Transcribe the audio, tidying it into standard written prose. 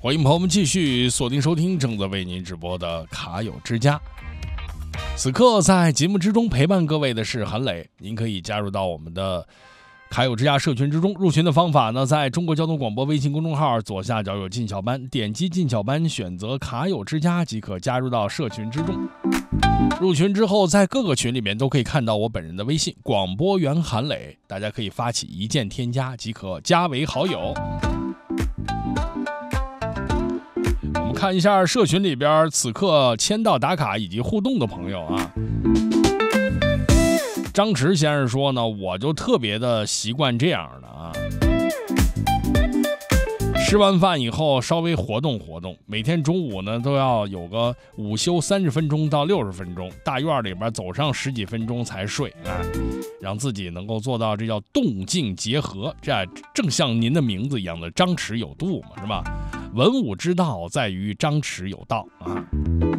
欢迎朋友们继续锁定收听正在为您直播的卡友之家。此刻在节目之中陪伴各位的是韩磊，您可以加入到我们的卡友之家社群之中。入群的方法呢，在中国交通广播微信公众号左下角有进小班，点击进小班，选择卡友之家即可加入到社群之中。入群之后，在各个群里面都可以看到我本人的微信广播员韩磊，大家可以发起一键添加即可加为好友。我们看一下社群里边此刻签到打卡以及互动的朋友啊。张弛先生说呢，我就特别的习惯这样的啊，吃完饭以后稍微活动活动，每天中午呢都要有个午休30分钟到60分钟，大院里边走上10几分钟才睡啊，让自己能够做到这叫动静结合，这正像您的名字一样的张弛有度嘛，是吧？文武之道在于张弛有道啊。